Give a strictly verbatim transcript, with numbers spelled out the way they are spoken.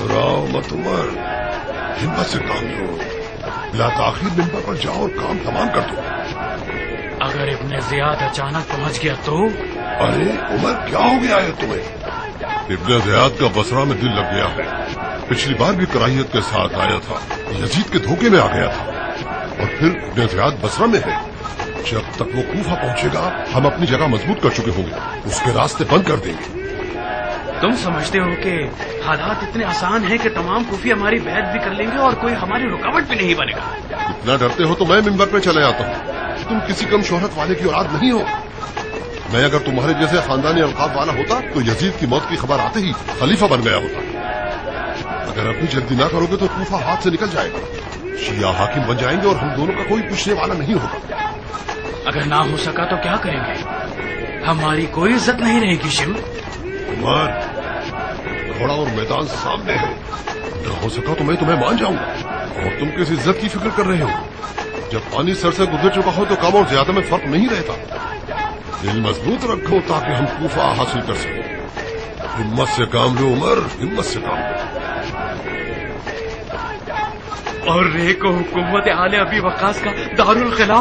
گھبراؤ مت عمر، ہمت سے کام لو، بلا تاخیر منبر پر جاؤ اور کام تمام کر دو۔ اگر ابن زیاد اچانک پہنچ گیا تو؟ ارے عمر کیا ہو گیا ہے تمہیں؟ ابن زیاد کا بصرہ میں دل لگ گیا ہے، پچھلی بار بھی کراہیت کے ساتھ آیا تھا، یزید کے دھوکے میں آ گیا تھا، اور پھر ابن زیاد بصرہ میں ہے۔ جب تک وہ کوفہ پہنچے گا ہم اپنی جگہ مضبوط کر چکے ہوں گے، اس کے راستے بند کر دیں گے۔ تم سمجھتے ہو کہ حالات اتنے آسان ہیں کہ تمام کوفی ہماری بیعت بھی کر لیں گے اور کوئی ہماری رکاوٹ بھی نہیں بنے گا؟ اتنا ڈرتے ہو تو میں منبر پہ چلے آتا ہوں، تم کسی کم شہرت والے کی اولاد نہیں ہو۔ میں اگر تمہارے جیسے خاندانی القاب والا ہوتا تو یزید کی موت کی خبر آتے ہی خلیفہ بن گیا ہوتا۔ اگر ابھی جلدی نہ کرو گے تو کوفہ ہاتھ سے نکل جائے گا، شیعہ حاکم بن جائیں گے اور ہم دونوں کا کوئی پوچھنے والا نہیں ہوگا۔ اگر نہ ہو سکا تو کیا کریں گے؟ ہماری کوئی عزت نہیں رہے گی شم۔ عمر گھوڑا اور میدان سامنے ہے، نہ ہو سکا تو میں تمہیں مان جاؤں گا، اور تم کس عزت کی فکر کر رہے ہو؟ جب پانی سر سے گزر چکا ہو تو کم اور زیادہ میں فرق نہیں رہتا۔ دل مضبوط رکھو تاکہ ہم کوفہ حاصل کر سکیں۔ ہمت سے کام لو عمر، ہمت سے کام لو۔ اور رے کو حکومت آل ابی وقاص کا دارالخلافہ